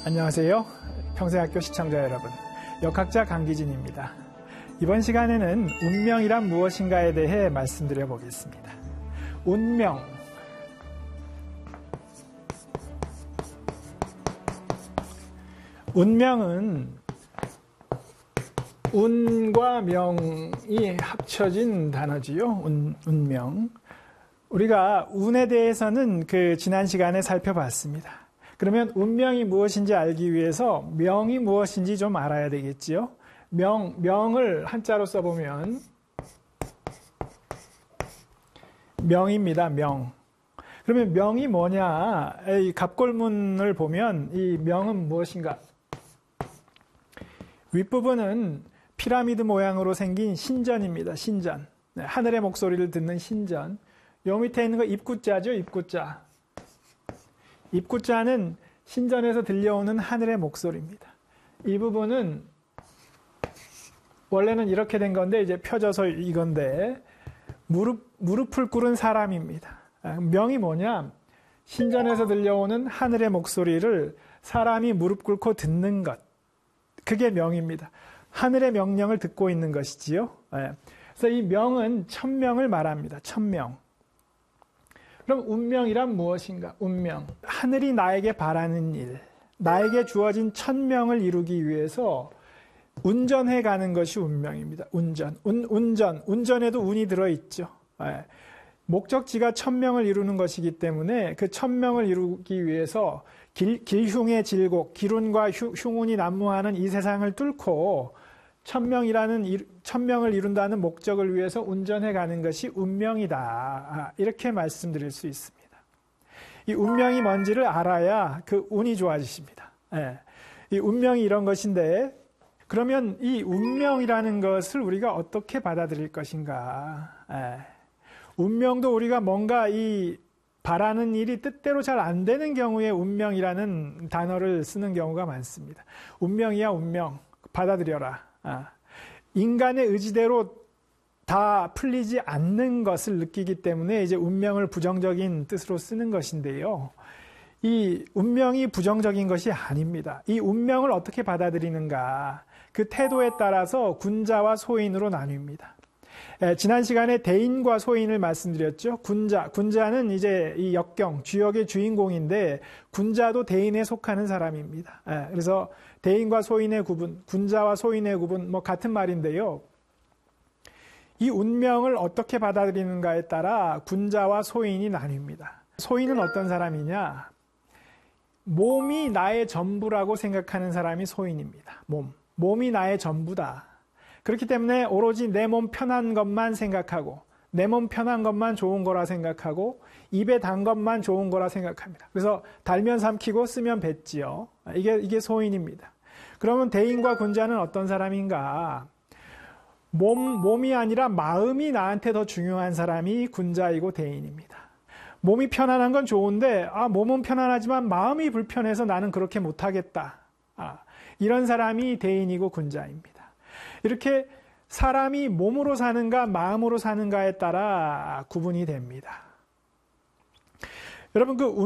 안녕하세요. 평생학교 시청자 여러분. 역학자 강기진입니다. 이번 시간에는 운명이란 무엇인가에 대해 말씀드려 보겠습니다. 운명. 운명은 운과 명이 합쳐진 단어지요. 운명. 우리가 운에 대해서는 지난 시간에 살펴봤습니다. 그러면 운명이 무엇인지 알기 위해서 명이 무엇인지 좀 알아야 되겠지요. 명을 한자로 써보면 명입니다. 명. 그러면 명이 뭐냐? 이 갑골문을 보면 이 명은 무엇인가? 윗부분은 피라미드 모양으로 생긴 신전입니다. 신전. 하늘의 목소리를 듣는 신전. 요 밑에 있는 거 입구자죠. 입구자. 입구자는 신전에서 들려오는 하늘의 목소리입니다. 이 부분은 원래는 이렇게 된 건데 이제 펴져서 이건데 무릎을 꿇은 사람입니다. 명이 뭐냐? 신전에서 들려오는 하늘의 목소리를 사람이 무릎 꿇고 듣는 것. 그게 명입니다. 하늘의 명령을 듣고 있는 것이지요. 그래서 이 명은 천명을 말합니다. 천명. 그럼 운명이란 무엇인가? 운명. 하늘이 나에게 바라는 일, 나에게 주어진 천명을 이루기 위해서 운전해 가는 것이 운명입니다. 운전에도 운이 들어있죠. 목적지가 천명을 이루는 것이기 때문에 그 천명을 이루기 위해서 길흉의 질곡, 기룬과 흉운이 난무하는 이 세상을 뚫고 천명을 이룬다는 목적을 위해서 운전해 가는 것이 운명이다. 이렇게 말씀드릴 수 있습니다. 이 운명이 뭔지를 알아야 그 운이 좋아지십니다. 이 운명이 이런 것인데 그러면 이 운명이라는 것을 우리가 어떻게 받아들일 것인가? 운명도 우리가 뭔가 이 바라는 일이 뜻대로 잘 안 되는 경우에 운명이라는 단어를 쓰는 경우가 많습니다. 운명이야 운명. 받아들여라. 인간의 의지대로 다 풀리지 않는 것을 느끼기 때문에 이제 운명을 부정적인 뜻으로 쓰는 것인데요. 이 운명이 부정적인 것이 아닙니다. 이 운명을 어떻게 받아들이는가? 그 태도에 따라서 군자와 소인으로 나뉩니다. 지난 시간에 대인과 소인을 말씀드렸죠. 군자는 이제 이 역경, 주역의 주인공인데 군자도 대인에 속하는 사람입니다. 그래서 대인과 소인의 구분, 군자와 소인의 구분 같은 말인데요. 이 운명을 어떻게 받아들이는가에 따라 군자와 소인이 나뉩니다. 소인은 어떤 사람이냐? 몸이 나의 전부라고 생각하는 사람이 소인입니다. 몸이 나의 전부다. 그렇기 때문에 오로지 내 몸 편한 것만 생각하고 내 몸 편한 것만 좋은 거라 생각하고 입에 단 것만 좋은 거라 생각합니다. 그래서 달면 삼키고 쓰면 뱉지요. 이게 소인입니다. 그러면 대인과 군자는 어떤 사람인가? 몸이 아니라 마음이 나한테 더 중요한 사람이 군자이고 대인입니다. 몸이 편안한 건 좋은데 몸은 편안하지만 마음이 불편해서 나는 그렇게 못하겠다. 이런 사람이 대인이고 군자입니다. 이렇게 사람이 몸으로 사는가 마음으로 사는가에 따라 구분이 됩니다. 여러분